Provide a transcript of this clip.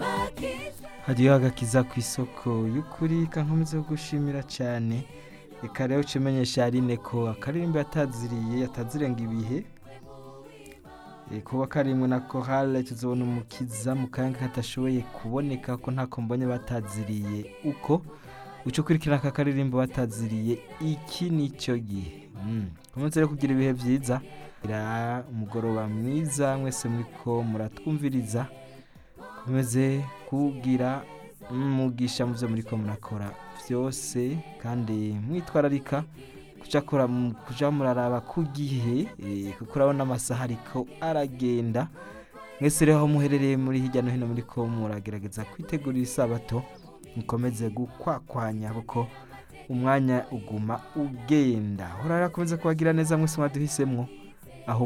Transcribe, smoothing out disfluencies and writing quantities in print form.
hariyo agakiza ku isoko y'ukuri kankomeze gushimira cyane. Reka rero ucimenyesha Aline ko akaririmbo yatazirenga ibihe kuba karimwe na korale tuzobona umukiza mu kanya katashoboye kuboneka ko ntako mbonye bataziriye uko uco kurikira aka karirimbo bataziriye iki nico gihe. Komeze rero kugira ibihe vyiza, umugoroba mwiza mwese muriko muratwumviriza, komeze kugira umugisha muvyo muriko murakora vyose kandi mwitwararika kuja muraraba ku gihe kuko urabona amasaha ariko aragenda. Mwese rero aho muherereye muri hirya no hino muriko muragerageza kwitegurira isabato, mukomeze gukwakwanya kuko umwanya uguma ugenda. Hora rakomeze kubagira neza mwese mwaduhisemwo.